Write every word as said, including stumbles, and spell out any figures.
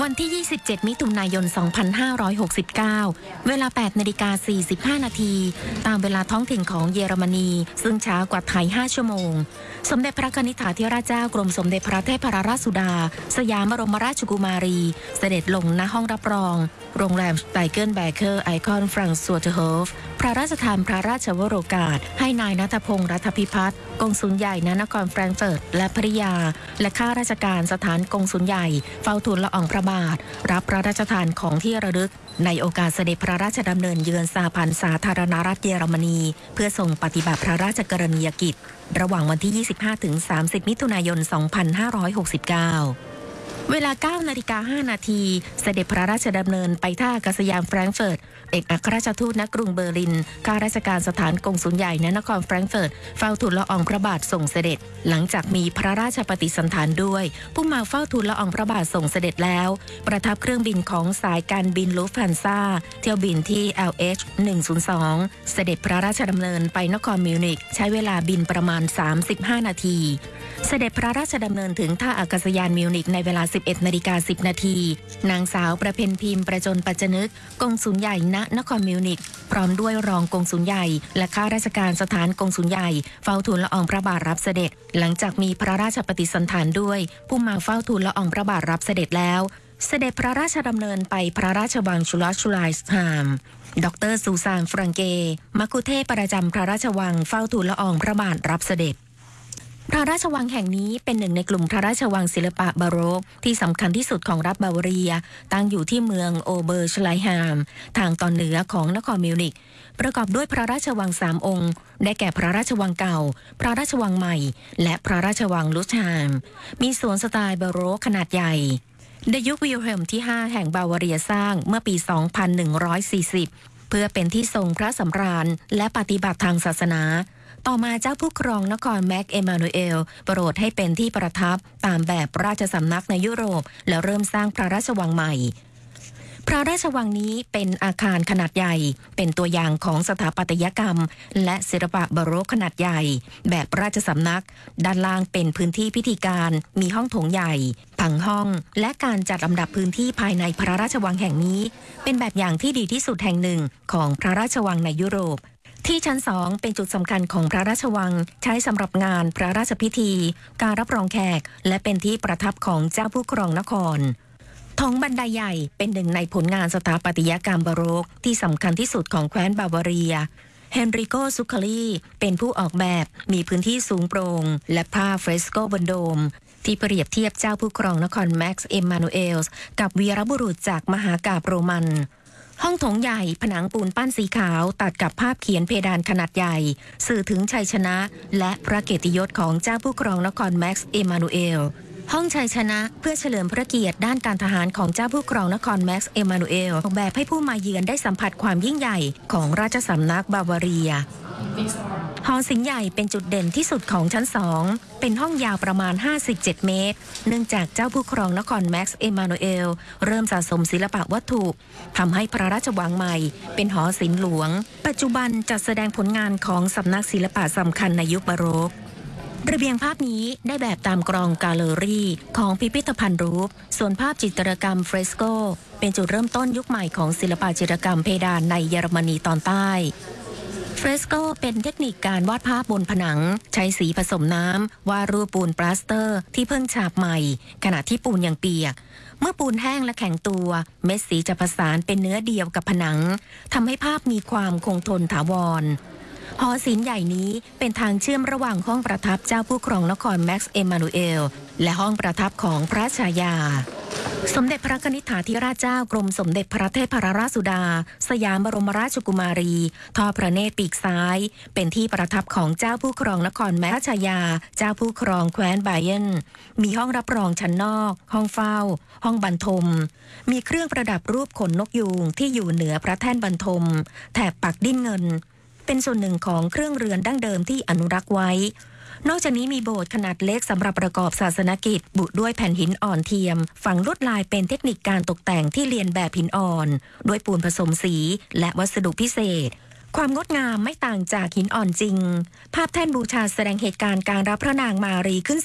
วันที่ ยี่สิบเจ็ด มิถุนายน สองพันห้าร้อยหกสิบเก้า เวลา แปดนาฬิกาสี่สิบห้า นาที ตามเวลาท้องถิ่นของเยอรมนี ซึ่งช้ากว่าไทย ห้า ชั่วโมง สมเด็จพระนิธิถาธิราชเจ้ากรมสมเด็จพระเทพรัตนราชสุดา สยามบรมราชกุมารี เสด็จลงณห้องรับรอง โรงแรมสไตเกิลแบเกอร์ไอคอนฟรังก์ซัวเตอร์โฮฟ พระราชทานพระราชวโรกาส ให้นายณัฐพงษ์ รัฐพิพัฒน์ กงสุลใหญ่ณนครแฟรงก์เฟิร์ตและภริยา และข้าราชการสถานกงสุลใหญ่ เฝ้าทูลละอองพระบาท รับพระราชทานของที่ระลึกในโอกาสเสด็จพระราชดำเนินเยือนสหพันธ์สาธารณรัฐเยอรมนีเพื่อทรงปฏิบัติพระราชกรณียกิจระหว่างวันที่ ยี่สิบห้าถึงสามสิบ มิถุนายน สองพันห้าร้อยหกสิบเก้า เวลา เก้านาฬิกาห้า นาที เสด็จพระราชดำเนินไปท่าอากาศยานแฟรงก์เฟิร์ต เอกอัครราชทูตณกรุงเบอร์ลิน ข้าราชการสถานกงสุลใหญ่ณนครแฟรงก์เฟิร์ต เฝ้าทูลละอองพระบาทส่งเสด็จ หลังจากมีพระราชปฏิสันถานด้วยผู้มาเฝ้าทูลละอองพระบาทส่งเสด็จแล้วประทับเครื่องบินของสายการบินลูฟท์ฮันซาเที่ยวบินที่ แอล เอช หนึ่งศูนย์สอง เสด็จพระราชดำเนินไปนครมิวนิกใช้เวลาบินประมาณ สามสิบห้า นาทีเสด็จพระราชดำเนินถึงท่าอากาศยานมิวนิกในเวลา สิบเอ็ดนาฬิกาสิบ นาทีนางสาวประเพ็ญพิมพ์ประจนปัจจนึกกงสุลใหญ่ณนครมิวนิกพร้อมด้วยรองกงสุลใหญ่และข้าราชการสถานกงสุลใหญ่เฝ้าทูลละอองพระบาทรับเสด็จหลังจากมีพระราชปฏิสันถานด้วยผู้มาเฝ้าทูลละอองพระบาทรับเสด็จแล้วเสด็จพระราชดำเนินไปพระราชวังชุลชูไลส์ฮามดรซูซานฟรังเกมัคคุเทศก์ประจำพระราชวังเฝ้าทูลละอองพระบาทรับเสด็จพระราชวังแห่งนี้เป็นหนึ่งในกลุ่มพระราชวังศิลปะบาโรกที่สำคัญที่สุดของรัฐบาวาเรียตั้งอยู่ที่เมืองโอเบอร์ชไลฮามทางตอนเหนือของนครมิวนิกประกอบด้วยพระราชวังสามองค์ได้แก่พระราชวังเก่าพระราชวังใหม่และพระราชวังลุชฮามมีสวนสไตล์บาโรกขนาดใหญ่ในยุควิลเฮมที่ห้าแห่งบาวาเรียสร้างเมื่อปี สองพันหนึ่งร้อยสี่สิบ เพื่อเป็นที่ทรงพระสำราญและปฏิบัติทางศาสนาต่อมาเจ้าผู้ครองนครแม็กเอมานูเอลโปรดให้เป็นที่ประทับตามแบบราชสำนักในยุโรปแล้วเริ่มสร้างพระราชวังใหม่พระราชวังนี้เป็นอาคารขนาดใหญ่เป็นตัวอย่างของสถาปัตยกรรมและศิลปะบาโรกขนาดใหญ่แบบราชสำนักด้านล่างเป็นพื้นที่พิธีการมีห้องโถงใหญ่ผังห้องและการจัดลำดับพื้นที่ภายในพระราชวังแห่งนี้เป็นแบบอย่างที่ดีที่สุดแห่งหนึ่งของพระราชวังในยุโรปที่ชั้นสองเป็นจุดสำคัญของพระราชวังใช้สำหรับงานพระราชพิธีการรับรองแขกและเป็นที่ประทับของเจ้าผู้ครองนครท้องบันไดใหญ่เป็นหนึ่งในผลงานสถาปัตยกรรมบาโรกที่สำคัญที่สุดของแคว้นบาวาเรียเฮนริโกซุคาลีเป็นผู้ออกแบบมีพื้นที่สูงโปร่งและผ้าเฟรสโกบนโดมที่เปรียบเทียบเจ้าผู้ครองนครแม็กซ์เอมมานูเอลส์กับวีรบุรุษจากมหากาพย์โรมันห้องโถงใหญ่ผนังปูนปั้นสีขาวตัดกับภาพเขียนเพดานขนาดใหญ่สื่อถึงชัยชนะและพระเกียรติยศของเจ้าผู้ครองนครแม็กซ์เอมานูเอลห้องชัยชนะเพื่อเฉลิมพระเกียรติด้านการทหารของเจ้าผู้ครองนครแม็กซ์เอมานูเอลออกแบบให้ผู้มาเยือนได้สัมผัสความยิ่งใหญ่ของราชสำนักบาวาเรียหอศิลป์ใหญ่เป็นจุดเด่นที่สุดของชั้นสองเป็นห้องยาวประมาณห้าสิบเจ็ดเมตรเนื่องจากเจ้าผู้ครองนครแม็กซ์เอมานูเอลเริ่มสะสมศิลปะวัตถุทำให้พระราชวังใหม่เป็นหอศิลป์หลวงปัจจุบันจัดแสดงผลงานของสำนักศิลปะสำคัญในยุคบาโรกระเบียงภาพนี้ได้แบบตามกรองแกลเลอรี่ของพิพิธภัณฑ์รูฟส่วนภาพจิตรกรรมเฟรสโกเป็นจุดเริ่มต้นยุคใหม่ของศิลปะจิตรกรรมเพดานในเยอรมนีตอนใต้เฟรสโกเป็นเทคนิคการวาดภาพบนผนังใช้สีผสมน้ำวาดรูปปูนปลาสเตอร์ที่เพิ่งฉาบใหม่ขณะที่ปูนยังเปียกเมื่อปูนแห้งและแข็งตัวเม็ดสีจะผสานเป็นเนื้อเดียวกับผนังทำให้ภาพมีความคงทนถาวรหอศิลป์ใหญ่นี้เป็นทางเชื่อมระหว่างห้องประทับเจ้าผู้ครองนครแม็กซ์เอมานูเอลและห้องประทับของพระชายาสมเด็จพระนิธิถาธิราชเจ้ากรมสมเด็จพระเทพรัตนราชสุดาสยามบรมราชกุมารีทอดพระเนตรปีกซ้ายเป็นที่ประทับของเจ้าผู้ครองนครแม็กซ์พระชายาเจ้าผู้ครองแคว้นไบเยนมีห้องรับรองชั้นนอกห้องเฝ้าห้องบรรทมมีเครื่องประดับรูปขนนกยูงที่อยู่เหนือพระแท่นบรรทมแถบปักดิ้นเงินเป็นส่วนหนึ่งของเครื่องเรือนดั้งเดิมที่อนุรักษ์ไว้นอกจากนี้มีโบสถ์ขนาดเล็กสำหรับประกอบศาสนกิจบุด้วยแผ่นหินอ่อนเทียมฝังลวดลายเป็นเทคนิคการตกแต่งที่เรียนแบบหินอ่อนด้วยปูนผสมสีและวัสดุพิเศษ ความงดงามไม่ต่างจากหินอ่อนจริงภาพแท่นบูชาแสดงเหตุการณ์การรับพระนางมารีขึ้น